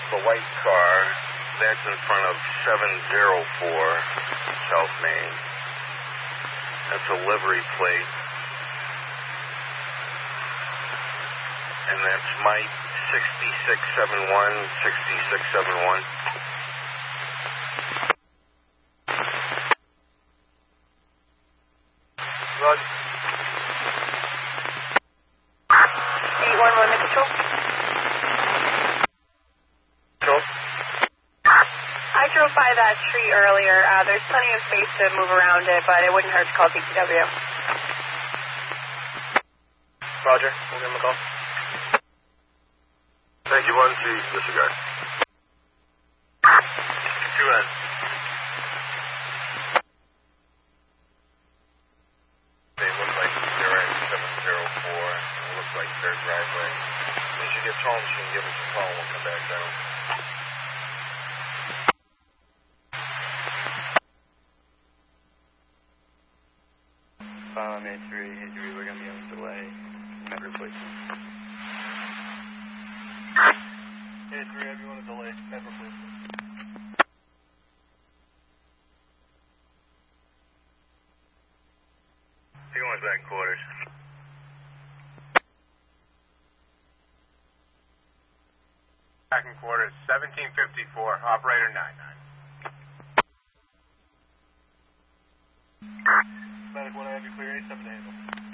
the white car. That's in front of 704 South Main. That's a livery plate. And that's Mike 6671, 6671. Roger. 811 to control. Control. I drove by that tree earlier. There's plenty of space to move around it, but it wouldn't hurt to call DPW. Roger. We'll give him a call. Thank you, 1C, disregard. 2N. They look like they're at 704. It looks like their driveway. When she gets home, she can give us a call and we'll come back down. File A3, we're going to be on delay. Net replacement. A3, everyone on delay. Net replacement. P1's back in quarters. Back in quarters, 1754, operator 99. Medic 1, I have you clear 87 to handle.